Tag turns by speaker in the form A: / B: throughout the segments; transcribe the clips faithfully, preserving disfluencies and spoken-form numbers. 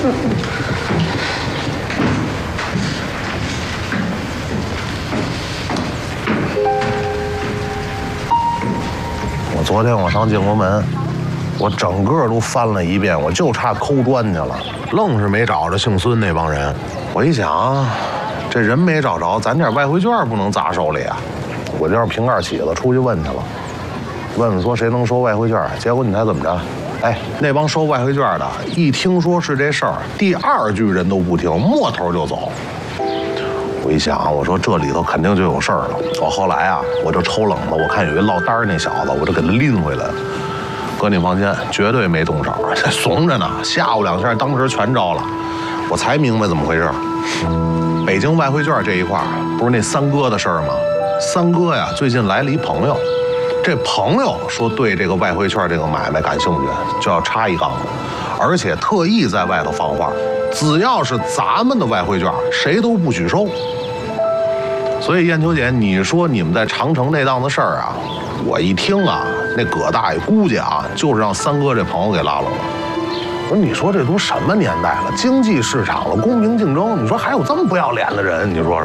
A: 我昨天我上建国门，我整个都翻了一遍，我就差抠砖去了，愣是没找着姓孙那帮人。我一想，这人没找着，咱点外汇券不能砸手里啊！我就让瓶盖起子出去问去了，问问说谁能收外汇券。结果你猜怎么着？哎，那帮收外汇券的，一听说是这事儿，第二句人都不听，摸头就走。我一想，我说这里头肯定就有事儿了。我后来啊，我就抽冷子，我看有一落单那小子，我就给他拎回来了，搁你房间，绝对没动手，怂着呢，吓唬两下，当时全招了。我才明白怎么回事。北京外汇券这一块不是那三哥的事儿吗？三哥呀，最近来了一朋友，这朋友说对这个外汇券这个买卖感兴趣，就要插一杠子，而且特意在外头放话，只要是咱们的外汇券，谁都不许收。所以燕秋姐，你说你们在长城那档子事儿啊，我一听啊，那葛大爷估计啊，就是让三哥这朋友给拉拢了。我说，你说这都什么年代了，经济市场了，公平竞争，你说还有这么不要脸的人？你说说。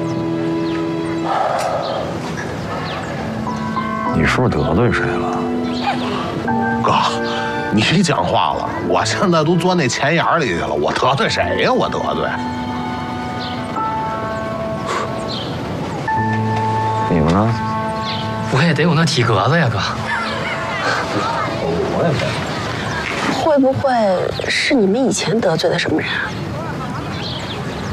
B: 你是不是得罪谁了？
A: 哥，你讲话了，我现在都钻那钱眼里去了，我得罪谁呀？我得罪。
B: 你们呢？
C: 我也得有那体格子呀，哥。
B: 我也没。
D: 会不会是你们以前得罪的什么人啊？